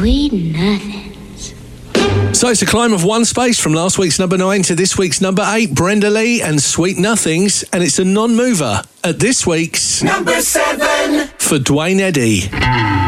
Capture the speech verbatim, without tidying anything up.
Sweet Nothings. So it's a climb of one space from last week's number nine to this week's number eight, Brenda Lee and Sweet Nothings, and it's a non-mover at this week's number seven for Dwayne Eddy.